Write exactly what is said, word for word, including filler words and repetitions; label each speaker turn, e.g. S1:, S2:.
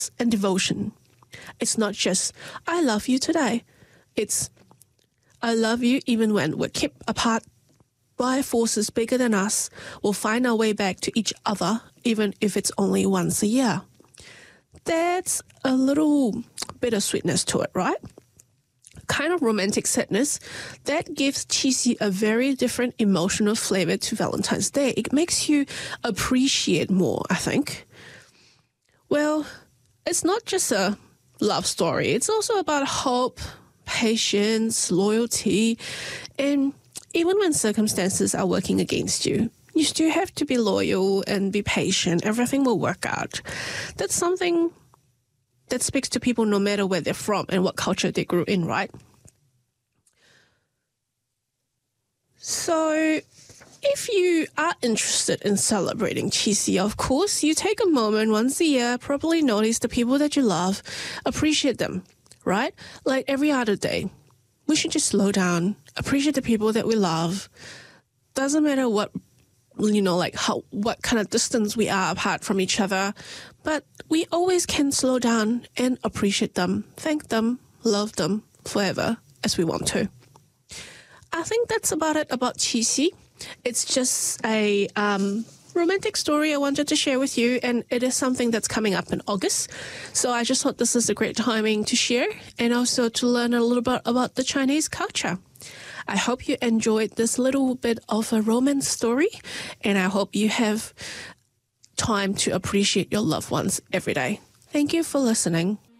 S1: and devotion. It's not just, I love you today. It's, I love you even when we're kept apart by forces bigger than us. We'll find our way back to each other, even if it's only once a year. That's a little bit of sweetness to it, right? Kind of romantic sadness that gives Qixi a very different emotional flavor to Valentine's Day. It makes you appreciate more, I think. Well, it's not just a love story. It's also about hope, patience, loyalty, and even when circumstances are working against you, you still have to be loyal and be patient. Everything will work out. That's something that speaks to people no matter where they're from and what culture they grew in, right? So if you are interested in celebrating Qixi, of course, you take a moment once a year, probably notice the people that you love, appreciate them, right? Like every other day, we should just slow down, appreciate the people that we love. Doesn't matter what, you know, like how, what kind of distance we are apart from each other, but we always can slow down and appreciate them, thank them, love them forever as we want to. I think that's about it about Qixi. It's just a um, romantic story I wanted to share with you, and it is something that's coming up in August. So I just thought this is a great timing to share and also to learn a little bit about the Chinese culture. I hope you enjoyed this little bit of a romance story, and I hope you have time to appreciate your loved ones every day. Thank you for listening.